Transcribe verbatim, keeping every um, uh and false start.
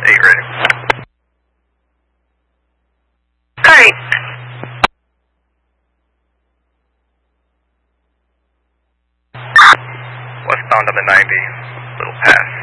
eight ready. Alright. Westbound on the ninety, little pass.